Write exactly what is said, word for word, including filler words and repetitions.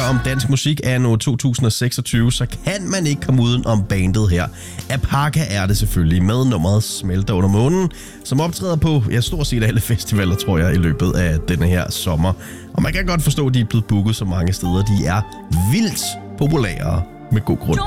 om dansk musik anno to tusind og seksogtyve, så kan man ikke komme uden om bandet her. Apaka er det selvfølgelig med nummeret Smelter under månen, som optræder på ja, stort set alle festivaler, tror jeg, i løbet af denne her sommer. Og man kan godt forstå, at de er blevet booket så mange steder. De er vildt populære med god grund.